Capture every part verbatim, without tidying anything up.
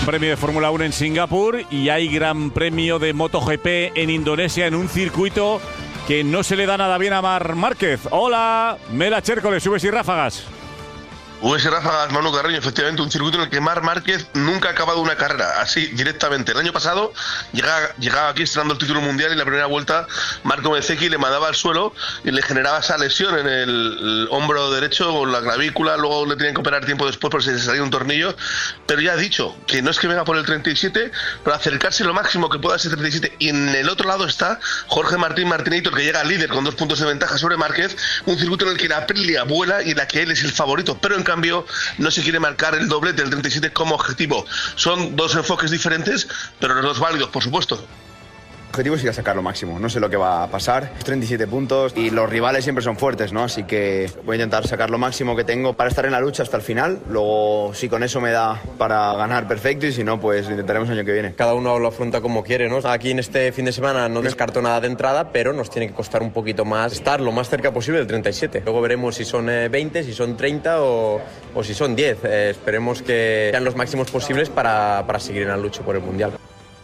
Premio de Fórmula uno en Singapur y hay Gran Premio de MotoGP en Indonesia en un circuito que no se le da nada bien a Marc Márquez. Hola, Mela Chércoles, Subes y Ráfagas. Subes y Ráfagas, Manu Carreño, efectivamente un circuito en el que Marc Márquez nunca ha acabado una carrera, así directamente. El año pasado llegaba, llegaba aquí estrenando el título mundial y en la primera vuelta Marco Bezzecchi le mandaba al suelo y le generaba esa lesión en el, el hombro derecho o la clavícula, luego le tenían que operar tiempo después por si se salía un tornillo, pero ya ha dicho que no es que venga por el treinta y siete, pero acercarse lo máximo que pueda a ese treinta y siete. Y en el otro lado está Jorge Martín Martinator, que llega líder con dos puntos de ventaja sobre Márquez, un circuito en el que la Aprilia vuela y en la que él es el favorito, pero en cambio no se quiere marcar el doblete del treinta y siete como objetivo. Son dos enfoques diferentes, pero los dos válidos, por supuesto. El objetivo es ir a sacar lo máximo, no sé lo que va a pasar. treinta y siete puntos y los rivales siempre son fuertes, ¿no? Así que voy a intentar sacar lo máximo que tengo para estar en la lucha hasta el final. Luego, si con eso me da para ganar, perfecto, y si no, pues lo intentaremos el año que viene. Cada uno lo afronta como quiere, ¿no? Aquí en este fin de semana no descarto nada de entrada, pero nos tiene que costar un poquito más estar lo más cerca posible del treinta y siete. Luego veremos si son veinte, si son treinta o, o si son diez. Eh, esperemos que sean los máximos posibles para, para seguir en la lucha por el Mundial.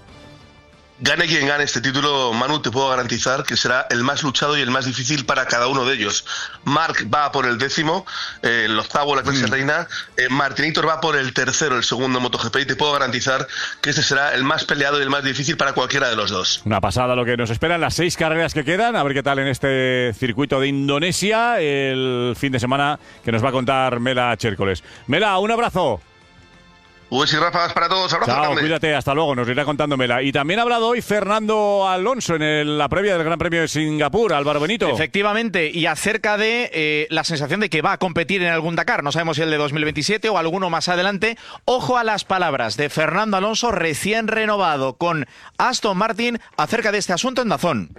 Gane quien gane este título, Manu, te puedo garantizar que será el más luchado y el más difícil para cada uno de ellos. Marc va por el décimo, eh, el octavo, la clase mm. reina. Eh, Martinator va por el tercero, el segundo MotoGP, y te puedo garantizar que este será el más peleado y el más difícil para cualquiera de los dos. Una pasada lo que nos esperan, las seis carreras que quedan, a ver qué tal en este circuito de Indonesia, el fin de semana que nos va a contar Mela Chércoles. Mela, un abrazo. Subes y Ráfagas para todos. Abrazo Chao, grande. Cuídate, hasta luego, nos irá contándomela. Y también ha hablado hoy Fernando Alonso en el, la previa del Gran Premio de Singapur, Álvaro Benito. Efectivamente, y acerca de eh, la sensación de que va a competir en algún Dakar, no sabemos si el de dos mil veintisiete o alguno más adelante. Ojo a las palabras de Fernando Alonso, recién renovado con Aston Martin, acerca de este asunto en DAZN.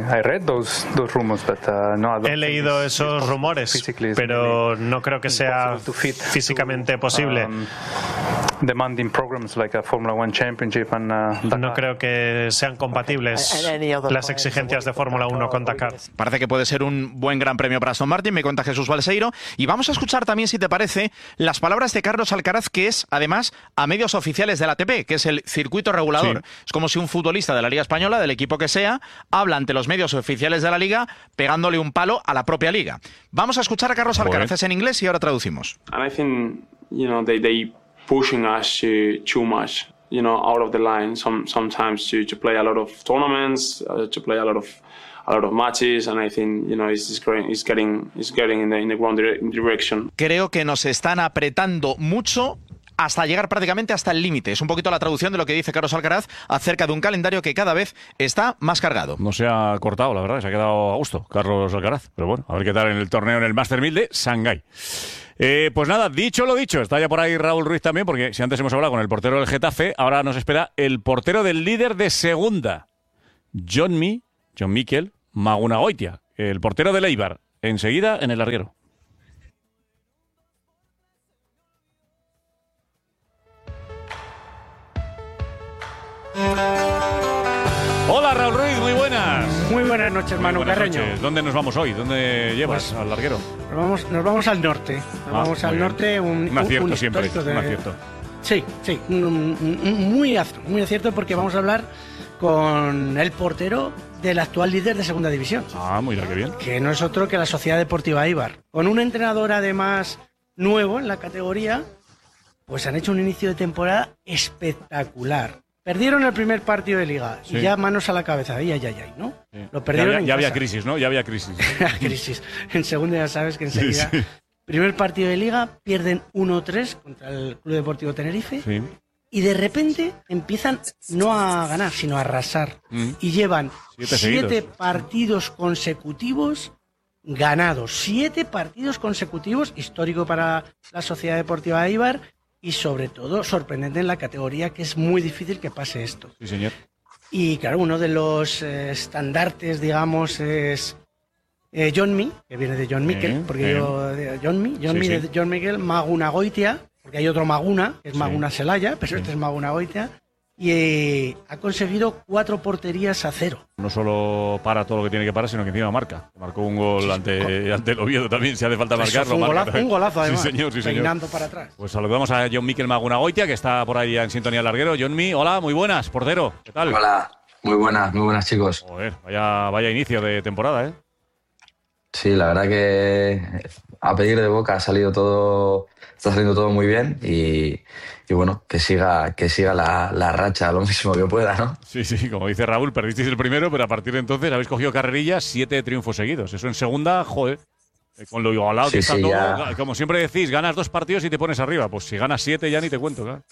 He leído esos rumores, pero no creo que sea físicamente posible. No creo que sean compatibles las exigencias de Fórmula uno con Dakar. Parece que puede ser un buen gran premio para Aston Martin, me cuenta Jesús Balseiro. Y vamos a escuchar también, si te parece, las palabras de Carlos Alcaraz, que es, además, a medios oficiales del A T P, que es el circuito regulador. Sí. Es como si un futbolista de la Liga Española, del equipo que sea, habla ante los medios oficiales de la Liga, pegándole un palo a la propia Liga. Vamos a escuchar a Carlos Alcaraz, es en inglés y ahora traducimos. And I think, you know, they, they... pushing us to too much, you know, out of the line. Some sometimes to, to play a lot of tournaments, uh, to play a lot of a lot of matches, and I think, you know, it's, it's getting it's getting it's getting in the in the wrong dire- direction. Creo que nos están apretando mucho hasta llegar prácticamente hasta el límite. Es un poquito la traducción de lo que dice Carlos Alcaraz acerca de un calendario que cada vez está más cargado. No se ha cortado, la verdad, se ha quedado a gusto Carlos Alcaraz, pero bueno, a ver qué tal en el torneo en el Master mil de Shanghái. Eh, pues nada, dicho lo dicho, está ya por ahí Raúl Ruiz también, porque si antes hemos hablado con el portero del Getafe, ahora nos espera el portero del líder de segunda, John Mi, John Mikel Magunagoitia, el portero del Eibar, enseguida en el larguero. Hola Raúl Ruiz, muy buenas. Muy buenas noches, Manu buenas Carreño. Noches. ¿Dónde nos vamos hoy? ¿Dónde llevas pues, al larguero? Nos vamos, nos vamos al norte. Nos ah, vamos al norte. Un, un acierto un siempre, de... un acierto. Sí, sí, un, un, un, muy, muy acierto porque vamos a hablar con el portero del actual líder de segunda división. Ah, muy bien, qué bien. Que no es otro que la Sociedad Deportiva Eibar. Con un entrenador además nuevo en la categoría, pues han hecho un inicio de temporada espectacular. Perdieron el primer partido de Liga sí. y ya manos a la cabeza. Ay, ay, ay, ¿no? Sí. Lo perdieron ya había, en ya casa. había crisis, ¿no? Ya había crisis. crisis. En segunda ya sabes que enseguida... Sí, sí. Primer partido de Liga, pierden uno tres contra el Club Deportivo Tenerife. Sí. Y de repente empiezan no a ganar, sino a arrasar. Mm. Y llevan siete, siete partidos consecutivos ganados. Siete partidos consecutivos, histórico para la Sociedad Deportiva Eibar. Y sobre todo, sorprendente en la categoría, que es muy difícil que pase esto. Sí, señor. Y claro, uno de los eh, estandartes, digamos, es eh, John Mi, que viene de John Mikel, eh, porque eh. yo, de John Mi, John sí, Mi sí. de John Mikel, Magunagoitia, porque hay otro Maguna, que es sí. Maguna Celaya, pero sí. este es Magunagoitia. y eh, ha conseguido cuatro porterías a cero. No solo para todo lo que tiene que parar, sino que encima marca. Marcó un gol ante, ante el Oviedo también, si hace falta marcarlo. Un marca. golazo, un golazo además, sí, señor, sí, señor. peinando para atrás. Pues saludamos a Jon Mikel Magunagoitia, que está por ahí en sintonía del larguero. Jonmi, hola, muy buenas, portero, ¿qué tal? Hola, muy buenas, muy buenas, chicos. Joder, vaya, vaya inicio de temporada, ¿eh? Sí, la verdad que a pedir de boca ha salido todo, está saliendo todo muy bien y, y bueno, que siga, que siga la, la racha lo máximo que pueda, ¿no? Sí, sí, como dice Raúl, perdisteis el primero, pero a partir de entonces habéis cogido carrerillas, siete triunfos seguidos. Eso en segunda, joder, con lo igualado sí, que está sí, todo. ya. Como siempre decís, ganas dos partidos y te pones arriba. Pues si ganas siete ya ni te cuento, claro.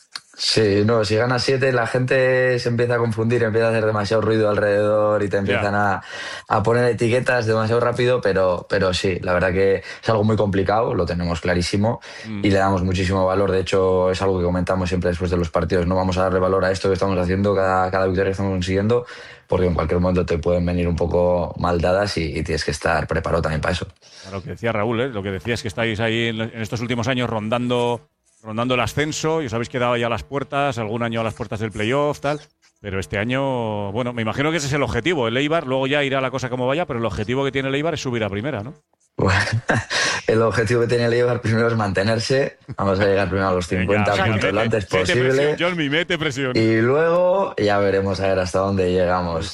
Sí, no, si ganas siete la gente se empieza a confundir, empieza a hacer demasiado ruido alrededor y te empiezan a, a poner etiquetas demasiado rápido, pero, pero sí, la verdad que es algo muy complicado, lo tenemos clarísimo mm. y le damos muchísimo valor. De hecho, es algo que comentamos siempre después de los partidos, no vamos a darle valor a esto que estamos haciendo, cada, cada victoria que estamos consiguiendo, porque en cualquier momento te pueden venir un poco mal dadas y, y tienes que estar preparado también para eso. Lo que decía Raúl, ¿eh? Lo que decía es que estáis ahí en, en estos últimos años rondando... rondando el ascenso y os habéis quedado ya a las puertas, algún año a las puertas del playoff, tal, pero este año, bueno, me imagino que ese es el objetivo, el Eibar, luego ya irá la cosa como vaya, pero el objetivo que tiene el Eibar es subir a primera, ¿no? Bueno, el objetivo que tiene el Eibar primero es mantenerse, vamos a llegar primero a los cincuenta Venga, puntos mete, lo antes mete posible. Presión, Jonmi, mete presión. Y luego ya veremos a ver hasta dónde llegamos.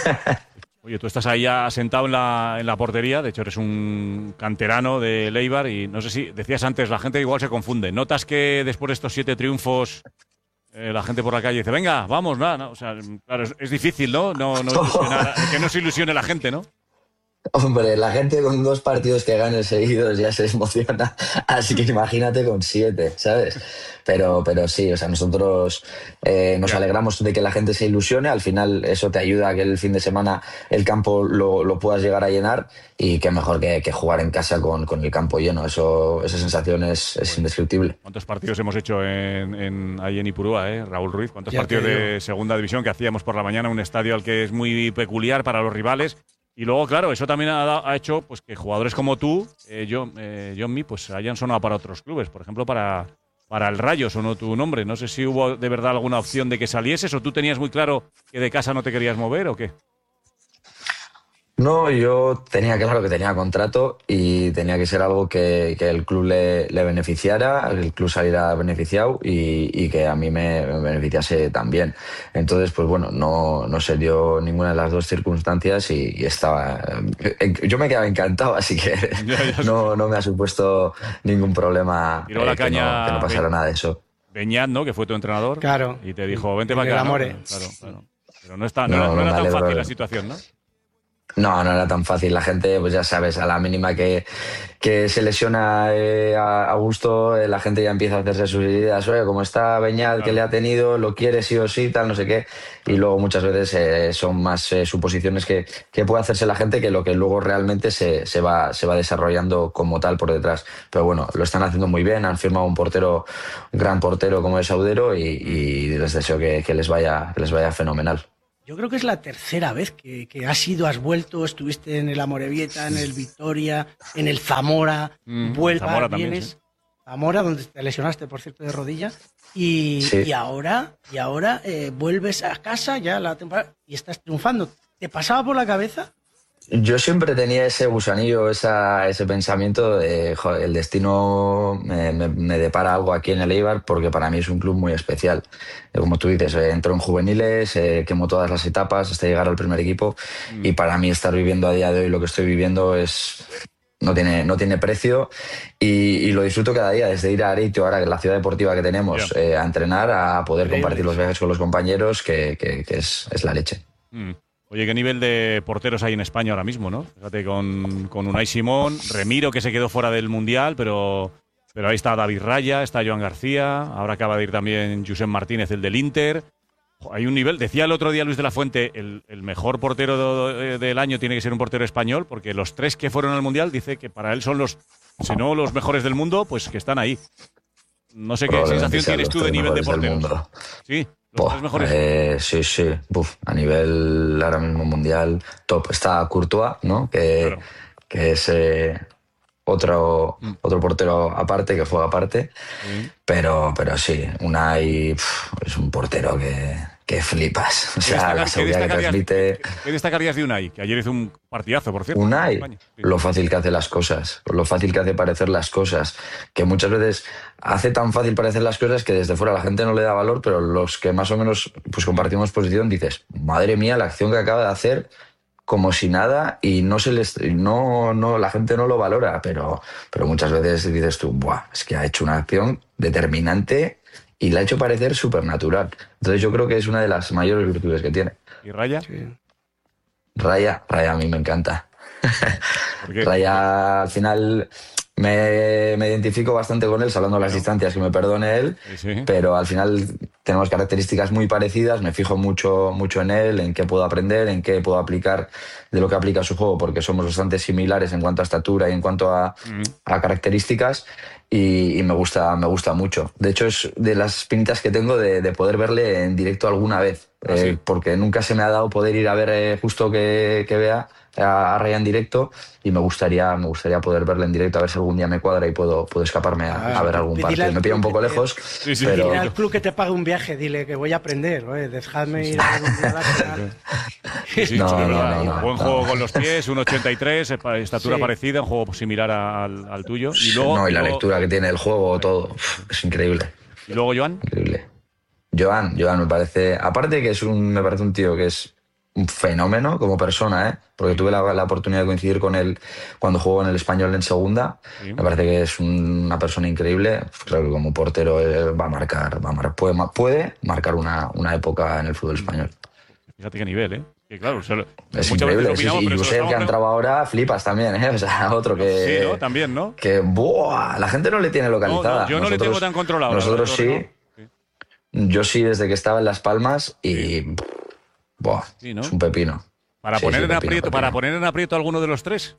Oye, tú estás ahí ya sentado en la, en la portería, de hecho eres un canterano de Eibar y no sé si, decías antes, la gente igual se confunde. ¿Notas que después de estos siete triunfos eh, la gente por la calle dice, venga, vamos, nada, no, o sea, claro, es, es difícil, ¿no? No, no ilusionar, que no se ilusione la gente, ¿no? Hombre, la gente con dos partidos que gane seguidos ya se emociona, así que imagínate con siete, ¿sabes? Pero, pero sí, o sea, nosotros eh, nos alegramos de que la gente se ilusione, al final eso te ayuda a que el fin de semana el campo lo, lo puedas llegar a llenar y qué mejor que, que jugar en casa con, con el campo lleno, eso, esa sensación es, es indescriptible. ¿Cuántos partidos hemos hecho en, en, ahí en Ipurúa, eh, Raúl Ruiz? ¿Cuántos ya partidos de segunda división que hacíamos por la mañana, un estadio al que es muy peculiar para los rivales? Y luego, claro, eso también ha, ha hecho pues que jugadores como tú, eh, yo, eh, Jonmi, pues hayan sonado para otros clubes. Por ejemplo, para, para el Rayo sonó tu nombre. No sé si hubo de verdad alguna opción de que salieses o tú tenías muy claro que de casa no te querías mover o qué. No, yo tenía claro que tenía contrato y tenía que ser algo que, que el club le, le beneficiara, el club saliera beneficiado y, y que a mí me, me beneficiase también. Entonces, pues bueno, no, no se dio ninguna de las dos circunstancias y, y estaba... Yo me quedaba encantado, así que ya, ya no, no me ha supuesto ningún problema eh, la que, caña, no, que no pasara nada de eso. Beñat, ¿no? Que fue tu entrenador. Claro. Y te dijo, vente para acá. ¿no? Claro, claro. Pero no, está, no, no, no era tan fácil la situación, ¿no? No, no era tan fácil. La gente, pues ya sabes, a la mínima que, que se lesiona eh, a, a gusto, eh, la gente ya empieza a hacerse sus ideas. Oye, como está Beñat, claro, que le ha tenido, lo quiere sí o sí, tal, no sé qué. Y luego muchas veces eh, son más eh, suposiciones que, que puede hacerse la gente que lo que luego realmente se, se, va, se va desarrollando como tal por detrás. Pero bueno, lo están haciendo muy bien. Han firmado un portero, un gran portero como es Audero y, y les deseo que, que, les vaya, que les vaya fenomenal. Yo creo que es la tercera vez que, que has ido, has vuelto, estuviste en el Amorebieta, en el Vitoria, en el Zamora, mm, vuelvas, Zamora también, vienes. ¿Sí? Zamora, donde te lesionaste, por cierto, de rodilla, y, sí. y ahora, y ahora eh, vuelves a casa ya la temporada y estás triunfando. ¿Te pasaba por la cabeza? Yo siempre tenía ese gusanillo, esa, ese pensamiento de, joder, el destino me, me, me depara algo aquí en el Eibar porque para mí es un club muy especial. Como tú dices, eh, entro en juveniles, eh, quemo todas las etapas hasta llegar al primer equipo mm. y para mí estar viviendo a día de hoy lo que estoy viviendo es... No tiene, no tiene precio y, y lo disfruto cada día, desde ir a Areito, ahora que la ciudad deportiva que tenemos, yeah. eh, a entrenar, a poder compartir los viajes con los compañeros, que, que, que es, es la leche. Mm. Oye, ¿qué nivel de porteros hay en España ahora mismo, no? Fíjate, con, con Unai Simón, Remiro, que se quedó fuera del Mundial, pero, pero ahí está David Raya, está Joan García, ahora acaba de ir también Josep Martínez, el del Inter. Hay un nivel, decía el otro día Luis de la Fuente, el, el mejor portero de, del año tiene que ser un portero español, porque los tres que fueron al Mundial dice que para él son los, si no los mejores del mundo, pues que están ahí. No sé qué sensación tienes tú de nivel de porteros. Sí. Boh, eh, sí, sí. Uf, a nivel ahora mismo mundial, top. Está Courtois, ¿no? Que, claro. que es, eh, otro, mm. otro portero aparte, que juega aparte. Sí. Pero, pero sí, Unai pff, es un portero que, que flipas. O sea, la seguridad que transmite... ¿Qué, qué destacarías de Unai? Que ayer hizo un partidazo, por cierto. Unai, sí. lo fácil que hace las cosas, lo fácil que hace parecer las cosas, que muchas veces hace tan fácil parecer las cosas que desde fuera la gente no le da valor, pero los que más o menos pues compartimos posición dices, madre mía, la acción que acaba de hacer... como si nada y no se les no no la gente no lo valora, pero pero muchas veces dices tú, buah, es que ha hecho una acción determinante y la ha hecho parecer supernatural. Entonces yo creo que es una de las mayores virtudes que tiene. ¿Y Raya? Sí. Raya, Raya a mí me encanta. Raya al final me, me identifico bastante con él, salvando las distancias, que me perdone él, sí, sí. Pero al final tenemos características muy parecidas, me fijo mucho, mucho en él, en qué puedo aprender, en qué puedo aplicar de lo que aplica su juego, porque somos bastante similares en cuanto a estatura y en cuanto a, mm. a características, y, y me gusta, me gusta mucho. De hecho, es de las pinitas que tengo de, de poder verle en directo alguna vez, ¿Ah, eh, sí? porque nunca se me ha dado poder ir a ver eh, justo que, que vea a Raya en directo, y me gustaría me gustaría poder verle en directo, a ver si algún día me cuadra y puedo, puedo escaparme a, ah, a ver algún partido. Me pilla un poco lejos, sí, sí, pero... Dile al club que te pague un viaje, dile que voy a aprender, ¿eh? Dejadme ir a ver un día. Sí, sí, no, no, no, no, buen no. juego con los pies, un ochenta y tres, estatura sí. parecida, un juego similar al, al tuyo. Y luego, no, y la luego... lectura que tiene el juego, todo, es increíble. ¿Y luego Joan? Increíble. Joan, Joan me parece, aparte que es un, me parece un tío que es un fenómeno como persona, ¿eh? Porque tuve la, la oportunidad de coincidir con él cuando jugó en el Español en segunda. Sí. Me parece que es un, una persona increíble. Creo que como portero va a marcar, va a mar, puede, puede marcar una, una época en el fútbol español. Fíjate qué nivel, ¿eh? Que claro, se lo, es increíble. Sí, sí. Y Josep, que ha entrado ahora, flipas también, ¿eh? O sea, otro que... Sí, ¿no? También, ¿no? Que, ¡buah! La gente no le tiene localizada. No, no, yo nosotros, no le tengo tan controlado. Nosotros sí. No. sí. Yo sí, desde que estaba en Las Palmas y... Sí. Buah, sí, ¿no? Es un pepino. Para, sí, poner sí, en pepino, aprieto, pepino. ¿Para poner en aprieto a alguno de los tres?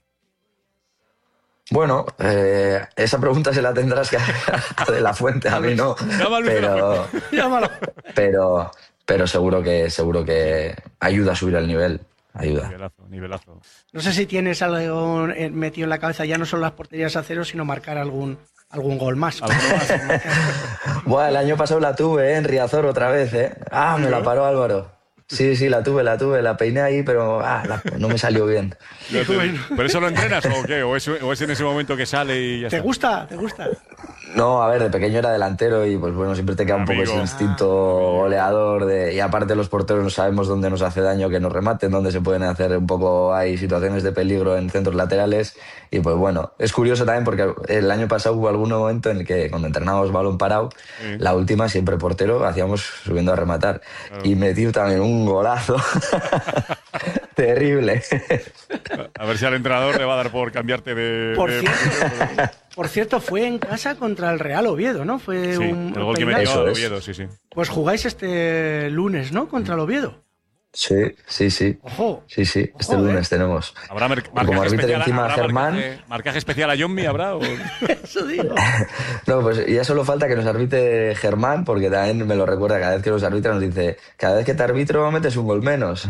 Bueno, eh, esa pregunta se la tendrás que hacer de la fuente, a mí no. Pero, pero, pero seguro que seguro que ayuda a subir el nivel. Ayuda. Nivelazo, nivelazo. No sé si tienes algo metido en la cabeza, ya no solo las porterías a cero, sino marcar algún... algún gol más. Bueno, el año pasado la tuve, ¿eh? En Riazor otra vez, ¿eh? Ah, me la paró Álvaro. Sí, sí, la tuve, la tuve, la peiné ahí, pero ah, la, no me salió bien. Te, ¿Pero eso lo entrenas o qué? ¿O es, ¿O es en ese momento que sale y ya ¿Te está? gusta? ¿Te gusta? No, a ver, de pequeño era delantero y pues bueno, siempre te queda un Amigo. poco ese instinto ah. goleador de, y aparte los porteros no sabemos dónde nos hace daño que nos rematen, dónde se pueden hacer un poco, hay situaciones de peligro en centros laterales y pues bueno, es curioso también porque el año pasado hubo algún momento en el que cuando entrenábamos balón parado, sí. la última siempre portero hacíamos subiendo a rematar claro. y metió también un golazo terrible. A ver si al entrenador le va a dar por cambiarte de... Por, de... Cierto, por cierto, fue en casa contra el Real Oviedo, ¿no? Fue sí, un el gol que metió al Oviedo, sí, sí. Pues jugáis este lunes, ¿no? Contra el Oviedo. Sí, sí, sí. Ojo. Sí, sí, este Ojo, lunes eh. tenemos. ¿Habrá mar como árbitro encima ¿habrá Germán? Marcaje, ¿Marcaje especial a Jonmi habrá? O... Eso digo. No, pues ya solo falta que nos arbitre Germán, porque también me lo recuerda cada vez que nos arbitra, nos dice, cada vez que te arbitro metes un gol menos.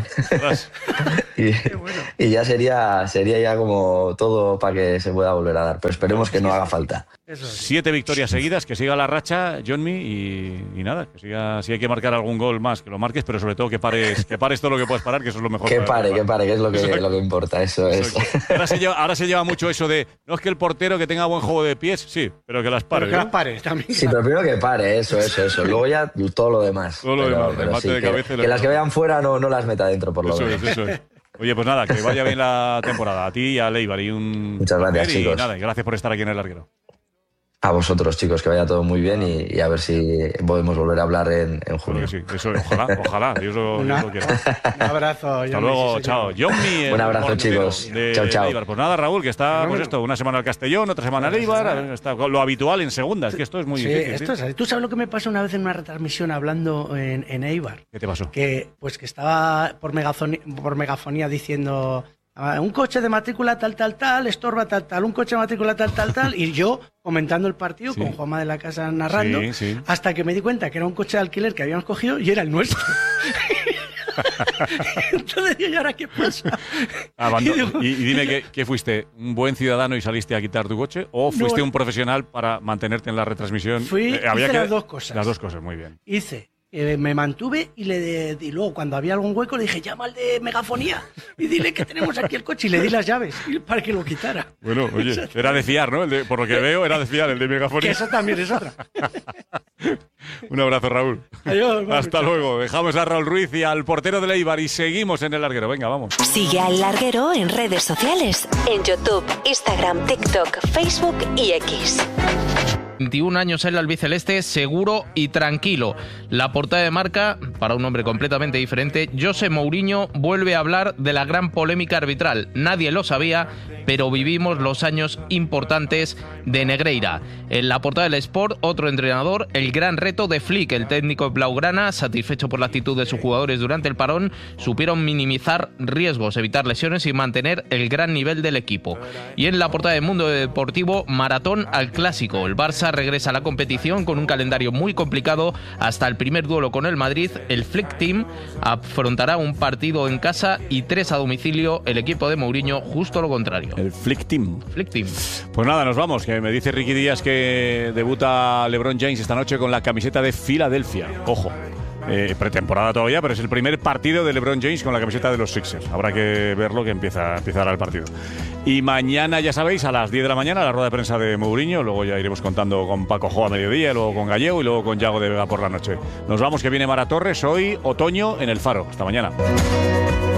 y, bueno. y ya sería, sería ya como todo para que se pueda volver a dar, pero esperemos que no haga falta. Eso es. Siete victorias seguidas, que siga la racha, Jonmi, y, y nada, que siga, si hay que marcar algún gol más, que lo marques, pero sobre todo que pares, que pares todo lo que puedas parar, que eso es lo mejor. Que pare, que pare, que es lo que, lo que importa, eso, eso es. Ahora se, lleva, ahora se lleva mucho eso de, no es que el portero que tenga buen juego de pies, sí, pero que las pare. Pero que ¿no? las pare también. Sí, pero primero que pare, eso, eso, eso. Luego ya todo lo demás. Todo lo pero, demás, pero remate sí, de que, cabeza. Que las que vean fuera no, no las meta dentro, por lo eso menos. Es, eso es. Oye, pues nada, que vaya bien la temporada. A ti y a Leibar. Y un Muchas gracias, y chicos. Nada, y gracias por estar aquí en El Larguero. A vosotros, chicos, que vaya todo muy bien y, y a ver si podemos volver a hablar en, en junio. Sí, eso, ojalá, ojalá, Dios lo, Dios lo quiera. Un abrazo. Hasta luego, sí, chao. Jonmi, un abrazo, chicos. De, chao, chao. Leibar. Pues nada, Raúl, que está, pues esto, una semana al Castellón, otra semana al Eibar, está lo habitual en segunda, es que esto es muy sí, difícil. Esto es, ¿tú sabes lo que me pasó una vez en una retransmisión hablando en, en Eibar? ¿Qué te pasó? Que, pues que estaba por megafonía, por megafonía diciendo... un coche de matrícula tal, tal, tal, estorba tal, tal, un coche de matrícula tal, tal, tal, y yo comentando el partido sí. con Juanma de la Casa narrando, sí, sí. hasta que me di cuenta que era un coche de alquiler que habíamos cogido y era el nuestro. Entonces digo, ¿y ahora qué pasa? Abando- y, y dime, ¿qué, ¿qué fuiste? ¿Un buen ciudadano y saliste a quitar tu coche? ¿O fuiste No. un profesional para mantenerte en la retransmisión? Fui, Eh, había hice que- las dos cosas. Las dos cosas, muy bien. Hice, eh, me mantuve y, le de- y luego cuando había algún hueco le dije, llama al de megafonía y dile que tenemos aquí el coche y le di las llaves y- para que lo quitara. Bueno, oye, era de fiar, ¿no? El de- por lo que veo, era de fiar, el de Que megafonía. eso también es otra. Un abrazo, Raúl. Adiós, Manu. Hasta luego. Dejamos a Raúl Ruiz y al portero del Eibar y seguimos en el larguero. Venga, vamos. Sigue al Larguero en redes sociales, en YouTube, Instagram, TikTok, Facebook y X. veintiún años el albiceleste, seguro y tranquilo. La portada de Marca, para un hombre completamente diferente, José Mourinho vuelve a hablar de la gran polémica arbitral. Nadie lo sabía, pero vivimos los años importantes de Negreira. En la portada del Sport, otro entrenador, el gran reto de Flick, el técnico blaugrana, satisfecho por la actitud de sus jugadores durante el parón, supieron minimizar riesgos, evitar lesiones y mantener el gran nivel del equipo. Y en la portada de Mundo Deportivo, maratón al clásico. El Barça regresa a la competición con un calendario muy complicado hasta el primer duelo con el Madrid. El Flick Team afrontará un partido en casa y tres a domicilio. El equipo de Mourinho, justo lo contrario. El Flick Team. Flick Team. Pues nada, nos vamos. Que me dice Ricky Díaz que debuta LeBron James esta noche con la camiseta de Filadelfia. Ojo. Eh, pretemporada todavía, pero es el primer partido de LeBron James con la camiseta de los Sixers. Habrá que verlo, que empieza, empezará el partido. Y mañana, ya sabéis, a las diez de la mañana, la rueda de prensa de Mourinho. Luego ya iremos contando con Paco Jo a mediodía, luego con Gallego y luego con Yago de Vega por la noche. Nos vamos, que viene Mara Torres hoy, otoño en el Faro. Hasta mañana.